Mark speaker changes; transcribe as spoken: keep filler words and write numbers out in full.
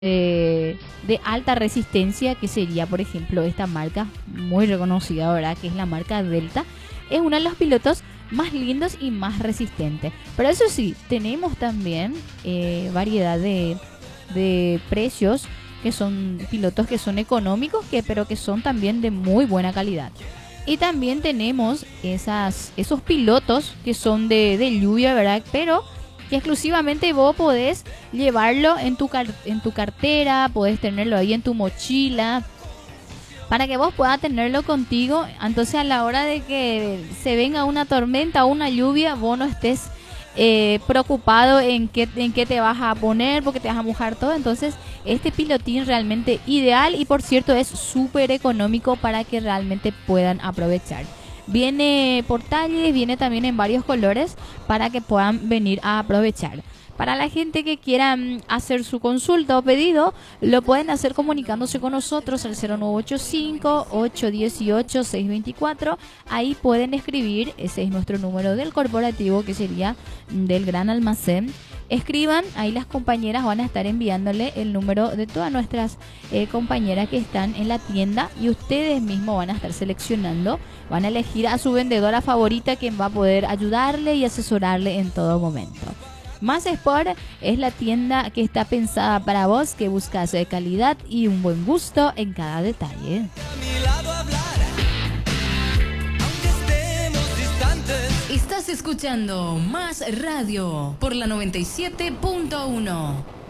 Speaker 1: eh, de alta resistencia, que sería, por ejemplo, esta marca muy reconocida, ¿verdad? Que es la marca Delta. Es uno de los pilotos más lindos y más resistentes. Pero eso sí, tenemos también eh, variedad de, de precios, que son pilotos que son económicos, que, pero que son también de muy buena calidad. Y también tenemos esas, esos pilotos que son de, de lluvia, ¿verdad? Pero que exclusivamente vos podés llevarlo en tu, car en tu cartera, podés tenerlo ahí en tu mochila, para que vos puedas tenerlo contigo. Entonces, a la hora de que se venga una tormenta o una lluvia, vos no estés eh, preocupado en qué, en qué te vas a poner, porque te vas a mojar todo. Entonces, este pilotín realmente ideal, y por cierto es súper económico para que realmente puedan aprovechar. Viene por talles, viene también en varios colores para que puedan venir a aprovechar. Para la gente que quiera mm, hacer su consulta o pedido, lo pueden hacer comunicándose con nosotros al cero nueve ocho cinco, ocho uno ocho, seis dos cuatro. Ahí pueden escribir, ese es nuestro número del corporativo, que sería del Gran Almacén. Escriban, ahí las compañeras van a estar enviándole el número de todas nuestras eh, compañeras que están en la tienda, y ustedes mismos van a estar seleccionando, van a elegir a su vendedora favorita, quien va a poder ayudarle y asesorarle en todo momento. Más Sport es la tienda que está pensada para vos, que buscas de calidad y un buen gusto en cada detalle.
Speaker 2: Estás escuchando Más Radio por la noventa y siete punto uno.